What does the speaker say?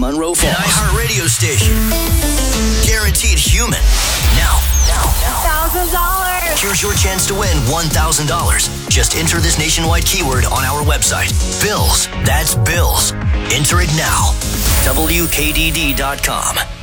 Munro Falls. An iHeartRadio station. Guaranteed human. Now. $1,000. Here's your chance to win $1,000. Just enter this nationwide keyword on our website. Bills. That's Bills. Enter it now. WKDD.com.